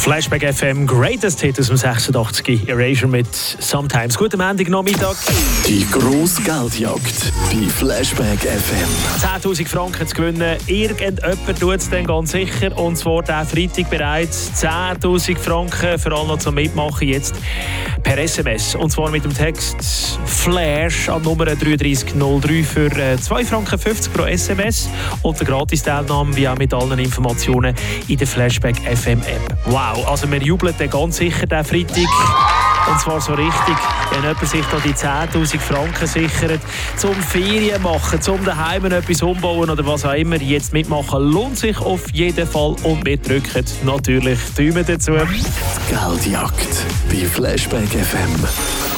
Flashback FM, Greatest Hit aus dem 86, Erasure mit Sometimes. Guten Montagnachmittag. Die grosse Geldjagd bei Flashback FM. 10'000 Franken zu gewinnen. Irgendjemand tut es dann ganz sicher. Und zwar diesen Freitag bereits 10'000 Franken für alle noch zum Mitmachen. Jetzt per SMS. Und zwar mit dem Text Flash an Nummer 3303 für 2,50 Franken pro SMS. Und eine Gratis-Teilnahme wie auch mit allen Informationen in der Flashback FM App. Wow, also wir jubeln dann ganz sicher diesen Freitag. Und zwar so richtig, wenn jemand sich da die 10'000 Franken sichert, zum Ferien machen, zum daheim etwas umbauen oder was auch immer, jetzt mitmachen, lohnt sich auf jeden Fall. Und wir drücken natürlich die Daumen dazu. Die Geldjagd bei Flashback FM.